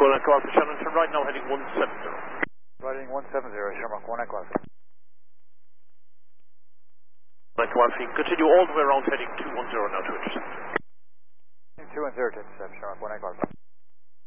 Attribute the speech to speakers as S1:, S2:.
S1: One Echo Alpha, Shannon, turn right now, heading 170.
S2: Riding 170, Shamrock 1 Echo Alpha.
S1: Echo Alpha, continue all the way around, heading 210 now to intercept.
S2: 210 to intercept, Shamrock 1 Echo Alpha.